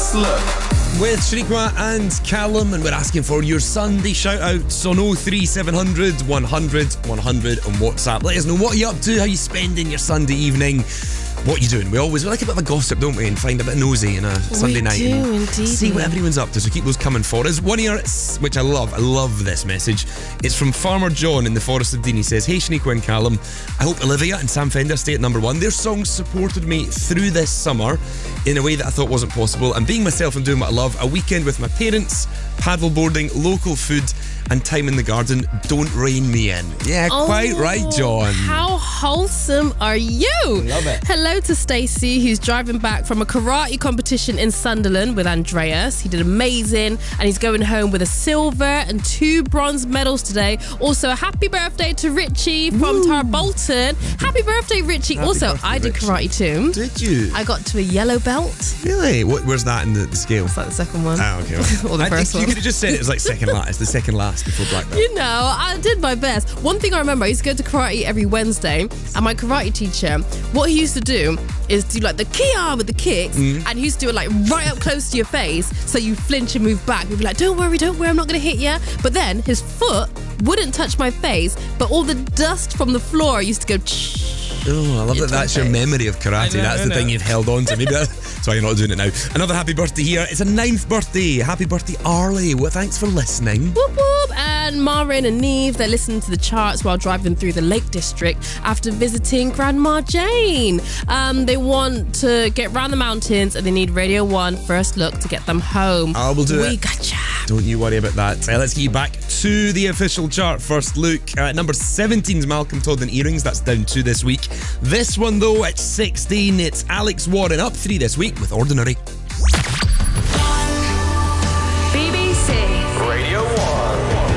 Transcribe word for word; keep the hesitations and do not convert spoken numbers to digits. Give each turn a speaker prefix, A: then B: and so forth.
A: First Look
B: with Shaniqua and Callum, and we're asking for your Sunday shout-outs on oh three seven hundred, one hundred, one hundred on WhatsApp. Let us know what you're up to, how you spending your Sunday evening, what you doing. We always we like a bit of a gossip, don't we, and find a bit nosy on a Sunday
C: we
B: night
C: do,
B: and
C: indeed.
B: see what everyone's up to, so keep those coming for us. One here, which I love, I love this message. It's from Farmer John in the Forest of Dean. He says, "Hey Shaniqua and Callum, I hope Olivia and Sam Fender stay at number one. Their songs supported me through this summer in a way that I thought wasn't possible, and being myself and doing what I love, a weekend with my parents, paddle boarding, local food and time in the garden. Don't rein me in." Yeah,
C: Oh,
B: quite right, John.
C: How wholesome are you?
B: Love it.
C: Hello to Stacey, who's driving back from a karate competition in Sunderland with Andreas. He did amazing, and he's going home with a silver and two bronze medals today. Also, a happy birthday to Richie from Tara Bolton. Happy birthday, Richie.
B: Happy
C: also,
B: birthday,
C: I did
B: Richie.
C: karate too.
B: Did you?
C: I got to a yellow belt.
B: Really? What, where's that in the, the scale?
C: It's like the second one.
B: Ah, okay.
C: Or the
B: I
C: first
B: think you
C: one.
B: could have just said it was like second last. It's the second last before black belt.
C: You know, I did my best. One thing I remember, I used to go to karate every Wednesday, and my karate teacher, what he used to do is do like the kia with the kicks,
B: Mm.
C: and he used to do it like right up close to your face, so you flinch and move back. He'd be like, "Don't worry, don't worry, I'm not going to hit you." But then his foot wouldn't touch my face, but all the dust from the floor used to go.
B: Oh, I love
C: Into
B: that that's
C: my
B: your
C: face.
B: memory of karate.
C: I know,
B: That's
C: I
B: the
C: know.
B: thing you've held on to. Maybe that's why you're not doing it now. Another happy birthday here. It's a ninth birthday. Happy birthday, Arlie. Well, thanks for listening.
C: Whoop whoop. And Marin and Neve, they're listening to the charts while driving through the Lake District after visiting Grandma Jane. Um, they want to get round the mountains, and they need Radio one First Look to get them home.
B: I will do
C: we
B: it.
C: gotcha.
B: Don't you worry about that. Uh, let's get you back to the official chart. First look. Uh, number seventeen is Malcolm Todd and Earrings. That's down two this week. This one, though, at sixteen, it's Alex Warren, up three this week with Ordinary.
D: B B C